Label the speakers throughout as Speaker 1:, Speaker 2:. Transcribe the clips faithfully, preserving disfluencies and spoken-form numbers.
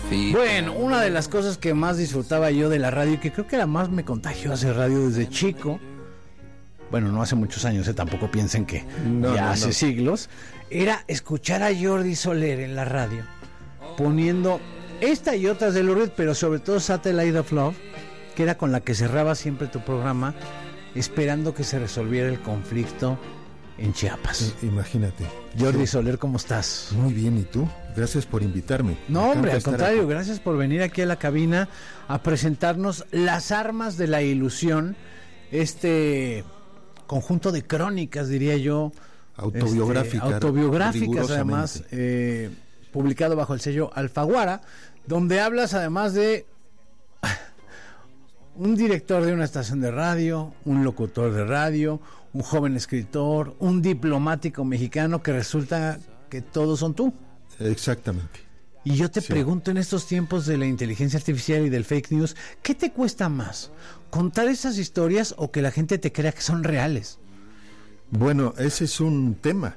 Speaker 1: Bueno, una de las cosas que más disfrutaba yo de la radio, y que creo que la más me contagió hacer radio desde chico, bueno, no hace muchos años, eh, tampoco piensen que no, ya no, hace no. siglos, era escuchar a Jordi Soler en la radio, poniendo esta y otras de Lou Reed, pero sobre todo Satellite of Love, que era con la que cerraba siempre tu programa, esperando que se resolviera el conflicto en Chiapas.
Speaker 2: Imagínate.
Speaker 1: Jordi Soler, ¿cómo estás?
Speaker 2: Muy bien, ¿y tú? Gracias por invitarme.
Speaker 1: No, hombre, al contrario, aquí. Gracias por venir aquí a la cabina a presentarnos Las Armas de la Ilusión, este conjunto de crónicas, diría yo,
Speaker 2: autobiográficas,
Speaker 1: este, autobiográficas además, eh, publicado bajo el sello Alfaguara, donde hablas además de un director de una estación de radio, un locutor de radio, un joven escritor, un diplomático mexicano, que resulta que todos son tú.
Speaker 2: Exactamente.
Speaker 1: Y yo te
Speaker 2: sí.
Speaker 1: pregunto, en estos tiempos de la inteligencia artificial y del fake news, ¿qué te cuesta más? ¿Contar esas historias o que la gente te crea que son reales?
Speaker 2: Bueno, ese es un tema.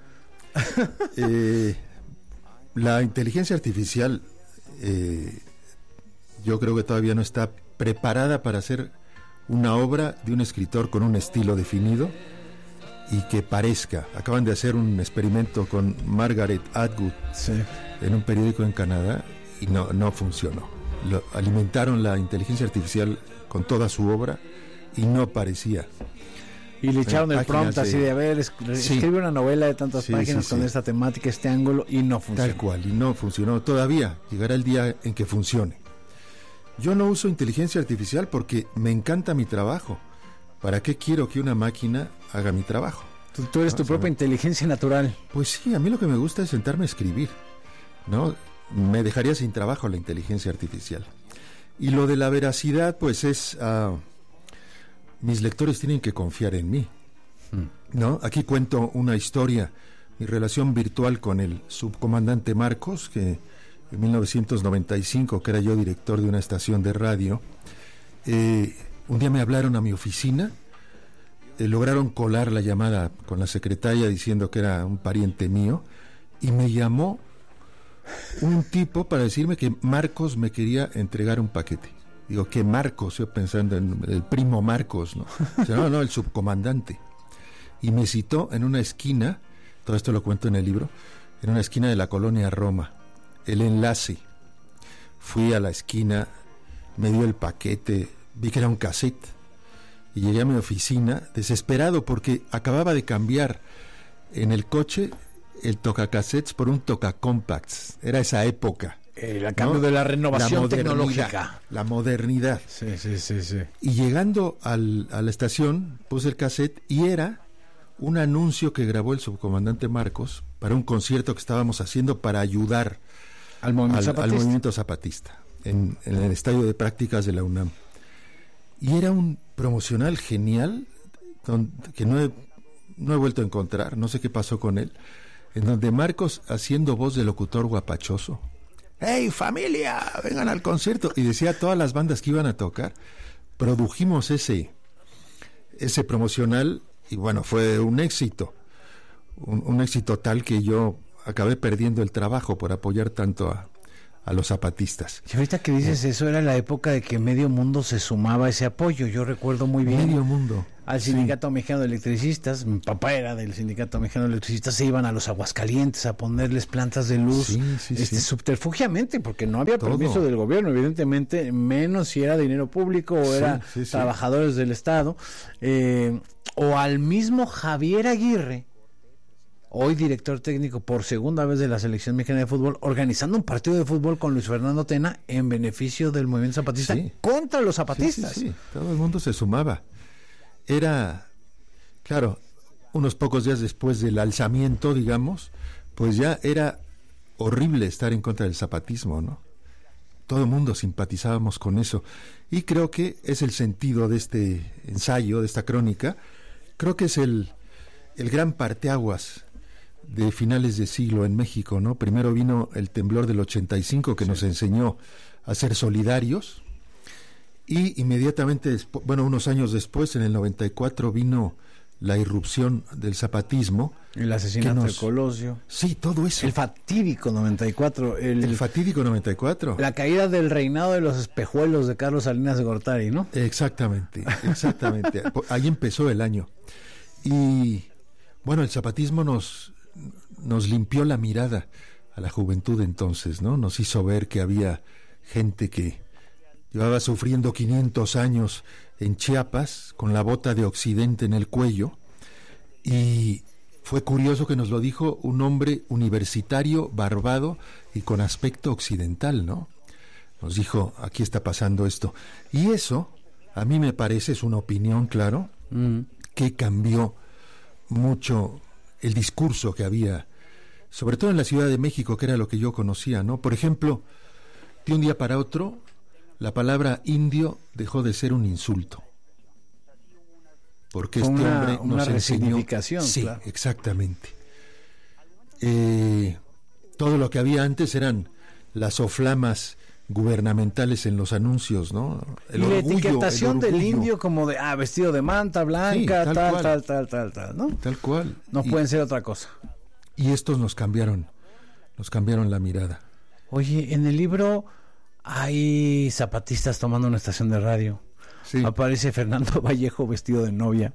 Speaker 2: eh, la inteligencia artificial, eh, yo creo que todavía no está preparada para hacer una obra de un escritor con un estilo definido y que parezca. Acaban de hacer un experimento con Margaret Atwood sí. en un periódico en Canadá y no, no funcionó. Lo, alimentaron la inteligencia artificial con toda su obra y no parecía.
Speaker 1: Y le echaron el prompt de, así de, a ver, es, sí. escribe una novela de tantas sí, páginas sí, con sí. esta temática, este ángulo, y no funcionó.
Speaker 2: Tal cual, y no funcionó. Todavía llegará el día en que funcione. Yo no uso inteligencia artificial porque me encanta mi trabajo. ¿Para qué quiero que una máquina haga mi trabajo?
Speaker 1: Tú, tú eres ¿no? tu propia inteligencia natural.
Speaker 2: Pues sí, a mí lo que me gusta es sentarme a escribir, ¿no? Me dejaría sin trabajo la inteligencia artificial. Y lo de la veracidad, pues es... Uh, mis lectores tienen que confiar en mí, ¿no? Aquí cuento una historia, mi relación virtual con el subcomandante Marcos, que en mil novecientos noventa y cinco, que era yo director de una estación de radio, eh, un día me hablaron a mi oficina, eh, lograron colar la llamada con la secretaria diciendo que era un pariente mío, y me llamó un tipo para decirme que Marcos me quería entregar un paquete. Digo, ¿qué Marcos? Yo pensando en el primo Marcos, ¿no? O sea, no, no, el subcomandante. Y me citó en una esquina, todo esto lo cuento en el libro, en una esquina de la colonia Roma, el enlace. Fui a la esquina, me dio el paquete, vi que era un cassette, y llegué a mi oficina desesperado porque acababa de cambiar en el coche el tocacassettes por un tocacompacts. Era esa época.
Speaker 1: El cambio, ¿no?, de la renovación la tecnológica.
Speaker 2: La modernidad.
Speaker 1: Sí, sí, sí, sí.
Speaker 2: Y llegando al, a la estación, puse el cassette y era un anuncio que grabó el subcomandante Marcos para un concierto que estábamos haciendo para ayudar
Speaker 1: al movimiento
Speaker 2: al,
Speaker 1: zapatista,
Speaker 2: al movimiento zapatista en, en el estadio de prácticas de la UNAM. Y era un promocional genial donde, que no he, no he vuelto a encontrar, no sé qué pasó con él, en donde Marcos, haciendo voz de locutor guapachoso, ¡hey, familia! Vengan al concierto. Y decía a todas las bandas que iban a tocar. Produjimos ese, ese promocional y bueno, fue un éxito. Un, un éxito tal que yo acabé perdiendo el trabajo por apoyar tanto a, a los zapatistas.
Speaker 1: Y ahorita que dices eso, era la época de que medio mundo se sumaba a ese apoyo. Yo recuerdo muy bien.
Speaker 2: Medio mundo.
Speaker 1: Al Sindicato sí. Mexicano de Electricistas, mi papá era del Sindicato Mexicano de Electricistas, se iban a los Aguascalientes a ponerles plantas de luz,
Speaker 2: sí, sí,
Speaker 1: este,
Speaker 2: sí.
Speaker 1: subterfugiamente, porque no había
Speaker 2: Todo.
Speaker 1: permiso del gobierno, evidentemente, menos si era dinero público o sí, era sí, sí. trabajadores del Estado, eh, o al mismo Javier Aguirre, hoy director técnico por segunda vez de la Selección Mexicana de Fútbol, organizando un partido de fútbol con Luis Fernando Tena en beneficio del movimiento zapatista
Speaker 2: sí.
Speaker 1: contra los zapatistas.
Speaker 2: Sí, sí, sí. Todo el mundo se sumaba. Era, claro, unos pocos días después del alzamiento, digamos, pues ya era horrible estar en contra del zapatismo, ¿no? Todo el mundo simpatizábamos con eso. Y creo que es el sentido de este ensayo, de esta crónica. Creo que es el, el gran parteaguas de finales de siglo en México, ¿no? Primero vino el temblor del ochenta y cinco que sí. nos enseñó a ser solidarios. Y inmediatamente, después, bueno, unos años después, en el noventa y cuatro, vino la irrupción del zapatismo.
Speaker 1: El asesinato
Speaker 2: nos...
Speaker 1: de Colosio.
Speaker 2: Sí, todo eso.
Speaker 1: El fatídico noventa y cuatro. El,
Speaker 2: el fatídico noventa y cuatro.
Speaker 1: La caída del reinado de los espejuelos de Carlos Salinas de Gortari, ¿no?
Speaker 2: Exactamente, exactamente. Ahí empezó el año. Y bueno, el zapatismo nos, nos limpió la mirada a la juventud entonces, ¿no? Nos hizo ver que había gente que llevaba sufriendo quinientos años en Chiapas, con la bota de Occidente en el cuello, y fue curioso que nos lo dijo un hombre universitario, barbado y con aspecto occidental, ¿no? Nos dijo, aquí está pasando esto. Y eso, a mí me parece, es una opinión, claro, mm. que cambió mucho el discurso que había, sobre todo en la Ciudad de México, que era lo que yo conocía, ¿no? Por ejemplo, de un día para otro, la palabra indio dejó de ser un insulto. Porque
Speaker 1: Fue
Speaker 2: este
Speaker 1: una,
Speaker 2: hombre
Speaker 1: una
Speaker 2: nos enseñó...
Speaker 1: Sí,
Speaker 2: claro. Exactamente. Eh, todo lo que había antes eran las soflamas gubernamentales en los anuncios, ¿no?
Speaker 1: El y la orgullo, etiquetación del indio como de, ah, vestido de manta blanca, sí, tal, tal, tal, tal, tal, tal, ¿no?
Speaker 2: Tal cual.
Speaker 1: No y, pueden ser otra cosa.
Speaker 2: Y estos nos cambiaron, nos cambiaron la mirada.
Speaker 1: Oye, en el libro hay zapatistas tomando una estación de radio. Sí. Aparece Fernando Vallejo vestido de novia.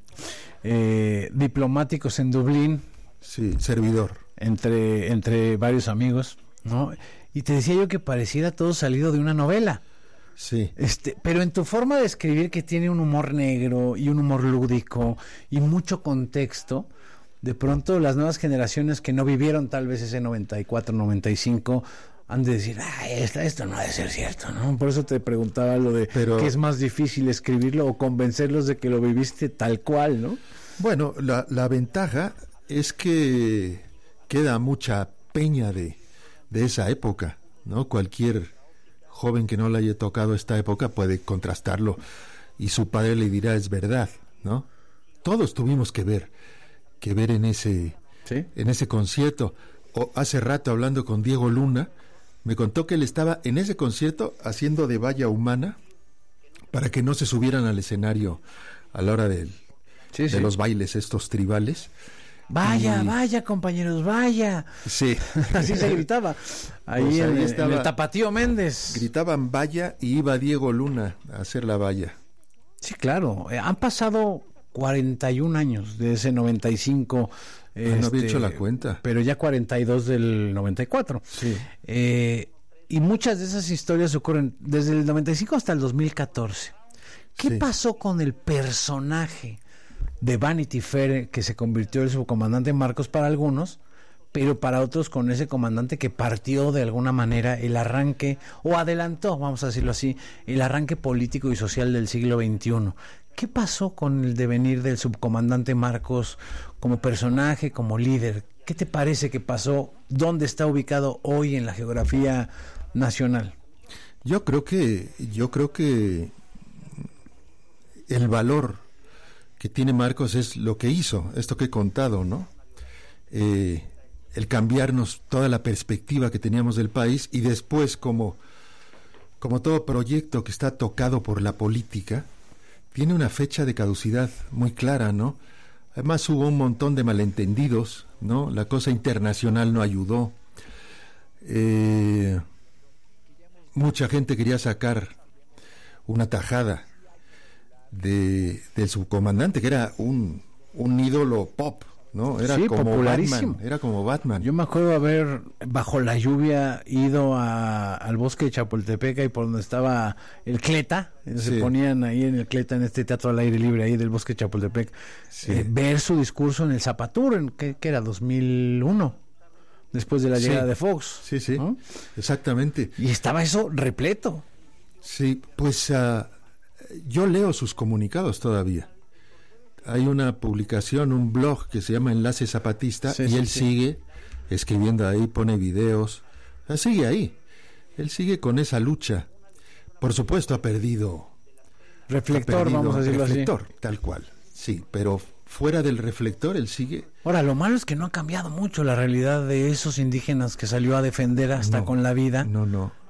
Speaker 1: Eh, diplomáticos en Dublín.
Speaker 2: Sí, servidor.
Speaker 1: Entre, entre varios amigos, ¿no? Y te decía yo que pareciera todo salido de una novela.
Speaker 2: Sí.
Speaker 1: Este, pero en tu forma de escribir, que tiene un humor negro y un humor lúdico y mucho contexto, de pronto las nuevas generaciones que no vivieron tal vez ese noventa y cuatro, noventa y cinco han de decir, ah, esto, esto no ha de ser cierto, ¿no? Por eso te preguntaba lo de Pero, que es más difícil escribirlo o convencerlos de que lo viviste tal cual, ¿no?
Speaker 2: Bueno, la, la ventaja es que queda mucha peña de, de esa época, ¿no? Cualquier joven que no le haya tocado esta época puede contrastarlo y su padre le dirá, es verdad, ¿no? Todos tuvimos que ver, que ver en ese,
Speaker 1: ¿sí?
Speaker 2: en ese concierto. O hace rato hablando con Diego Luna, me contó que él estaba en ese concierto haciendo de valla humana para que no se subieran al escenario a la hora del,
Speaker 1: sí,
Speaker 2: de
Speaker 1: sí.
Speaker 2: los bailes estos tribales.
Speaker 1: Vaya,
Speaker 2: y...
Speaker 1: vaya, compañeros, vaya.
Speaker 2: Sí.
Speaker 1: Así se gritaba. Ahí, pues ahí en, estaba, en el Tapatío Méndez.
Speaker 2: Gritaban vaya y iba Diego Luna a hacer la valla.
Speaker 1: Sí, claro. Eh, han pasado cuarenta y un años de ese noventa y cinco.
Speaker 2: Ah, no
Speaker 1: este,
Speaker 2: había hecho la cuenta.
Speaker 1: Pero ya cuarenta y dos del noventa y cuatro.
Speaker 2: Sí.
Speaker 1: Eh, y muchas de esas historias ocurren desde el noventa y cinco hasta el dos mil catorce. ¿Qué sí. pasó con el personaje de Vanity Fair que se convirtió en el subcomandante Marcos para algunos, pero para otros con ese comandante que partió de alguna manera el arranque, o adelantó, vamos a decirlo así, el arranque político y social del siglo veintiuno? ¿Qué pasó con el devenir del subcomandante Marcos como personaje, como líder? ¿Qué te parece que pasó? ¿Dónde está ubicado hoy en la geografía nacional?
Speaker 2: Yo creo que, yo creo que el valor que tiene Marcos es lo que hizo, esto que he contado, ¿no? Eh, el cambiarnos toda la perspectiva que teníamos del país, y después, como, como todo proyecto que está tocado por la política, tiene una fecha de caducidad muy clara, ¿no? Además hubo un montón de malentendidos, ¿no? La cosa internacional no ayudó. Eh, mucha gente quería sacar una tajada de del subcomandante, que era un, un ídolo pop, ¿no? Era
Speaker 1: sí,
Speaker 2: como Batman, era como Batman.
Speaker 1: Yo me acuerdo haber bajo la lluvia ido a, al bosque de Chapultepec, y por donde estaba el Cleta, sí. se ponían ahí en el Cleta, en este teatro al aire libre ahí del bosque de Chapultepec, sí. eh, ver su discurso en el Zapatur, en que, que era dos mil uno, después de la llegada
Speaker 2: sí.
Speaker 1: de Fox.
Speaker 2: Sí, sí, ¿no? Exactamente.
Speaker 1: Y estaba eso repleto.
Speaker 2: Sí, pues uh, yo leo sus comunicados todavía. Hay una publicación, un blog que se llama Enlace Zapatista, sí, y sí, él sí. sigue escribiendo ahí, pone videos, o sea, sigue ahí, él sigue con esa lucha. Por supuesto ha perdido
Speaker 1: reflector,
Speaker 2: ha perdido,
Speaker 1: vamos a decirlo
Speaker 2: reflector,
Speaker 1: así.
Speaker 2: Tal cual, sí, pero fuera del reflector él sigue.
Speaker 1: Ahora, lo malo es que no ha cambiado mucho la realidad de esos indígenas que salió a defender hasta
Speaker 2: no,
Speaker 1: con la vida.
Speaker 2: No, no.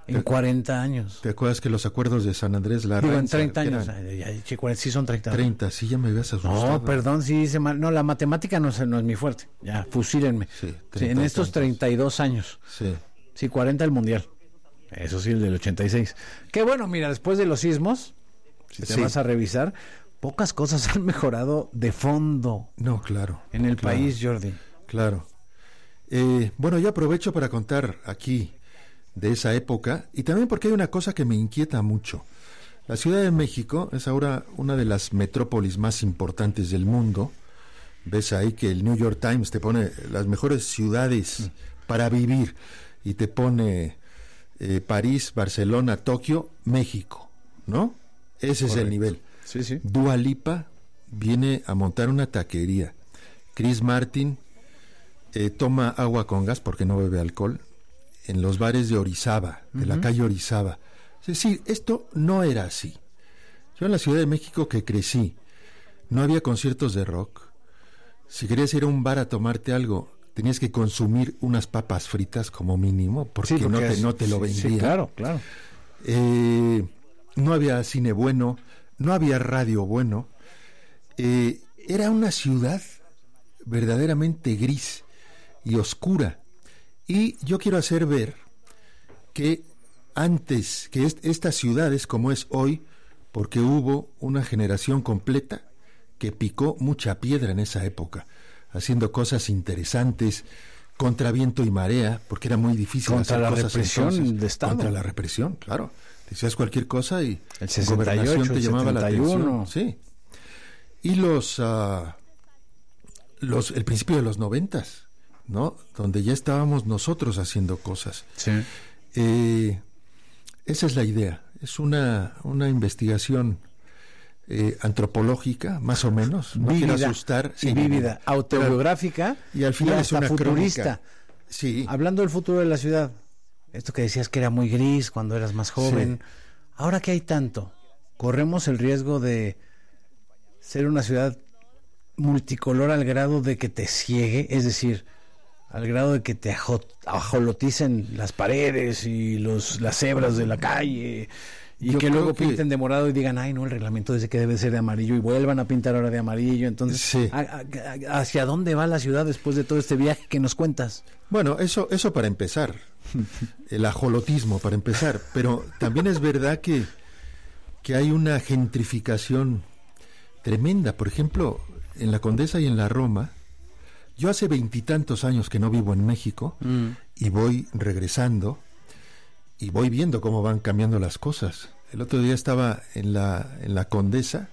Speaker 1: En cuarenta años.
Speaker 2: ¿Te acuerdas que los acuerdos de San Andrés Larrañaga?
Speaker 1: Digo, en treinta años. Ay, ay, ay, sí, son treinta.
Speaker 2: treinta, sí, ya me habías asustado.
Speaker 1: No, perdón, sí hice mal. No, la matemática no es, no es mi fuerte. Ya, fusílenme. Sí, sí, en estos treinta y dos años.
Speaker 2: Sí.
Speaker 1: Sí, cuarenta el Mundial. Eso sí, el del ochenta y seis. Qué bueno, mira, después de los sismos, si te sí. vas a revisar, pocas cosas han mejorado de fondo.
Speaker 2: No, claro.
Speaker 1: En el
Speaker 2: claro,
Speaker 1: país, Jordi.
Speaker 2: Claro. Eh, bueno, yo aprovecho para contar aquí de esa época, y también porque hay una cosa que me inquieta mucho. La Ciudad de México es ahora una de las metrópolis más importantes del mundo. Ves ahí que el New York Times te pone las mejores ciudades mm. para vivir, y te pone eh, París, Barcelona, Tokio, México, ¿no? Ese Correcto. Es el nivel.
Speaker 1: Sí, sí.
Speaker 2: Dua Lipa viene a montar una taquería. Chris Martin eh, toma agua con gas porque no bebe alcohol en los bares de Orizaba, de uh-huh. la calle Orizaba. Es decir, esto no era así. Yo en la Ciudad de México que crecí, no había conciertos de rock. Si querías ir a un bar a tomarte algo, tenías que consumir unas papas fritas como mínimo, porque, sí, porque no, te, es, no te lo vendían.
Speaker 1: Sí, claro, claro.
Speaker 2: Eh, no había cine bueno, no había radio bueno. Eh, era una ciudad verdaderamente gris y oscura. Y yo quiero hacer ver que antes, que est- estas ciudades como es hoy, porque hubo una generación completa que picó mucha piedra en esa época, haciendo cosas interesantes, contra viento y marea, porque era muy difícil
Speaker 1: contra
Speaker 2: hacer
Speaker 1: la
Speaker 2: cosas
Speaker 1: represión
Speaker 2: entonces,
Speaker 1: de Estado.
Speaker 2: Contra la represión, claro. Decías cualquier cosa y
Speaker 1: el sesenta y ocho,
Speaker 2: te llamaba
Speaker 1: setenta y uno.
Speaker 2: La atención. Sí. Y los, uh, los, el principio de los noventas, ¿no? Donde ya estábamos nosotros haciendo cosas.
Speaker 1: Sí.
Speaker 2: Eh, esa es la idea. Es una, una investigación eh, antropológica, más o menos. No quiero asustar.
Speaker 1: Sí, vívida, autobiográfica
Speaker 2: y al final
Speaker 1: y
Speaker 2: es una
Speaker 1: futurista.
Speaker 2: Crónica. Sí.
Speaker 1: Hablando del futuro de la ciudad. Esto que decías que era muy gris cuando eras más joven. Sí. Ahora que hay tanto, corremos el riesgo de ser una ciudad multicolor al grado de que te ciegue, es decir, al grado de que te ajoloticen las paredes y los las cebras de la calle, y Yo que luego que... pinten de morado y digan, ay no, el reglamento dice que debe ser de amarillo, y vuelvan a pintar ahora de amarillo. Entonces,
Speaker 2: sí.
Speaker 1: ¿a, a, ¿hacia dónde va la ciudad después de todo este viaje que nos cuentas?
Speaker 2: Bueno, eso, eso para empezar, el ajolotismo para empezar, pero también es verdad que, que hay una gentrificación tremenda. Por ejemplo, en la Condesa y en la Roma, yo hace veintitantos años que no vivo en México mm. y voy regresando y voy viendo cómo van cambiando las cosas. El otro día estaba en la, en la Condesa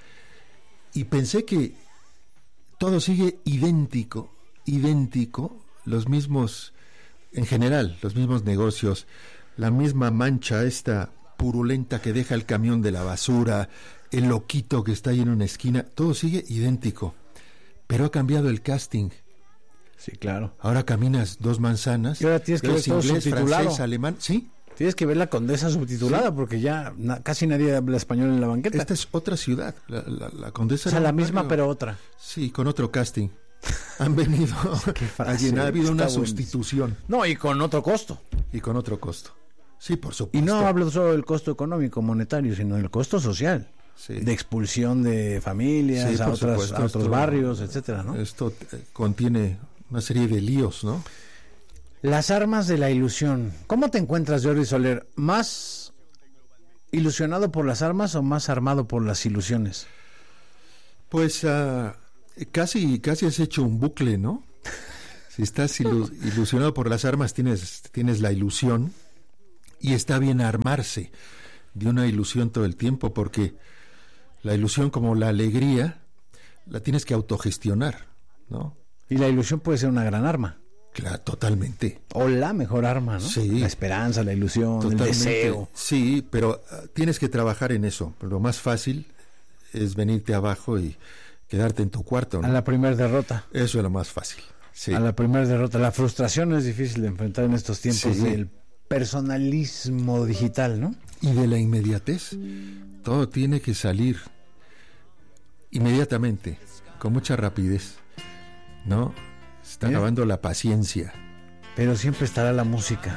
Speaker 2: y pensé que todo sigue idéntico, idéntico, los mismos, en general, los mismos negocios, la misma mancha esta purulenta que deja el camión de la basura, el loquito que está ahí en una esquina, todo sigue idéntico, pero ha cambiado el casting.
Speaker 1: Sí, claro.
Speaker 2: Ahora caminas dos manzanas.
Speaker 1: Y ahora tienes que ver todo
Speaker 2: inglés,
Speaker 1: subtitulado.
Speaker 2: Francés, alemán, ¿sí?
Speaker 1: Tienes que ver la Condesa subtitulada, sí. Porque ya na, casi nadie habla español en la banqueta.
Speaker 2: Esta es otra ciudad, la, la, la Condesa.
Speaker 1: O sea, la misma, pero otra.
Speaker 2: Sí, con otro casting. Han venido a llenar, ha habido una buenísimo. Sustitución.
Speaker 1: No, y con otro costo.
Speaker 2: Y con otro costo. Sí, por supuesto.
Speaker 1: Y no hablo solo del costo económico, monetario, sino del costo social. Sí. De expulsión de familias sí, a, otras, a otros esto, barrios, etcétera, ¿no?
Speaker 2: Esto eh, contiene una serie de líos, ¿no?
Speaker 1: Las armas de la ilusión. ¿Cómo te encuentras, Jordi Soler? ¿Más ilusionado por las armas o más armado por las ilusiones?
Speaker 2: Pues uh, casi, casi has hecho un bucle, ¿no? Si estás ilu- ilusionado por las armas, tienes, tienes la ilusión, y está bien armarse de una ilusión todo el tiempo, porque la ilusión, como la alegría, la tienes que autogestionar, ¿no?
Speaker 1: Y la ilusión puede ser una gran arma.
Speaker 2: Claro, totalmente.
Speaker 1: O la mejor arma, ¿no?
Speaker 2: Sí.
Speaker 1: La esperanza, la ilusión, totalmente. El deseo.
Speaker 2: Sí, pero uh, tienes que trabajar en eso. Lo más fácil es venirte abajo y quedarte en tu cuarto, ¿no?
Speaker 1: A la primera derrota.
Speaker 2: Eso es lo más fácil. Sí.
Speaker 1: A la primera derrota. La frustración es difícil de enfrentar en estos tiempos
Speaker 2: sí.
Speaker 1: del personalismo digital, ¿no?
Speaker 2: Y de la inmediatez. Todo tiene que salir inmediatamente, con mucha rapidez, ¿no? Está Mira. acabando la paciencia.
Speaker 1: Pero siempre estará la música.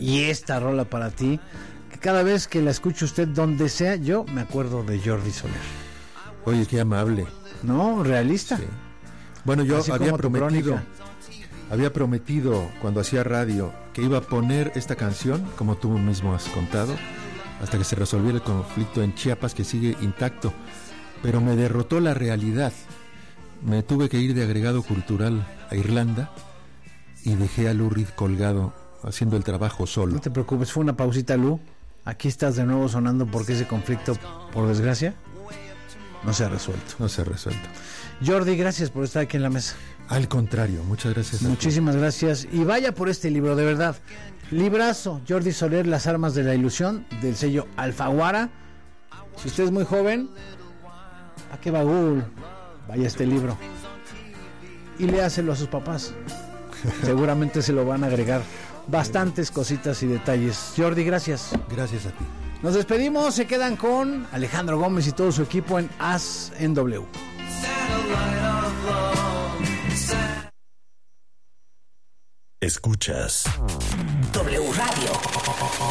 Speaker 1: y esta rola para ti, que cada vez que la escuche usted donde sea, yo me acuerdo de Jordi Soler.
Speaker 2: Oye, qué amable.
Speaker 1: No, realista. Sí.
Speaker 2: Bueno, yo había prometido, había prometido cuando hacía radio que iba a poner esta canción, como tú mismo has contado, hasta que se resolviera el conflicto en Chiapas, que sigue intacto. Pero me derrotó la realidad. Me tuve que ir de agregado cultural a Irlanda y dejé a Lou Reed colgado, haciendo el trabajo solo.
Speaker 1: No te preocupes, fue una pausita, Lou. Aquí estás de nuevo sonando porque ese conflicto, por desgracia, no se ha resuelto.
Speaker 2: No se ha resuelto.
Speaker 1: Jordi, gracias por estar aquí en la mesa.
Speaker 2: Al contrario, muchas gracias.
Speaker 1: Muchísimas gracias. Y vaya por este libro, de verdad. Librazo, Jordi Soler, Las armas de la ilusión, del sello Alfaguara. Si usted es muy joven, ¿a qué va Google? Vaya este libro y léaselo a sus papás. Seguramente se lo van a agregar bastantes cositas y detalles. Jordi, gracias.
Speaker 2: Gracias a ti.
Speaker 1: Nos despedimos, se quedan con Alejandro Gómez y todo su equipo en As en W.
Speaker 3: Escuchas W Radio.